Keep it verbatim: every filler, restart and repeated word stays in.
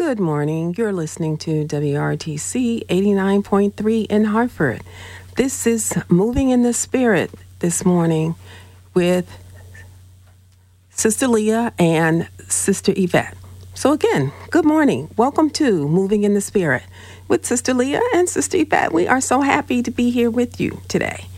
Good morning. You're listening to W R T C eighty-nine point three in Hartford. This is Moving in the Spirit this morning with Sister Leah and Sister Yvette. So again, good morning. Welcome to Moving in the Spirit with Sister Leah and Sister Yvette. We are so happy to be here with you today.